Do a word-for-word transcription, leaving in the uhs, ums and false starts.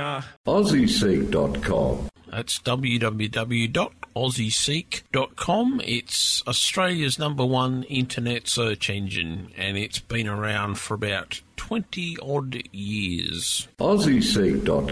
are. Aussie Seek dot com. That's w w w dot aussie seek dot com. It's Australia's number one internet search engine, and it's been around for about twenty odd years. Aussie Seek dot com.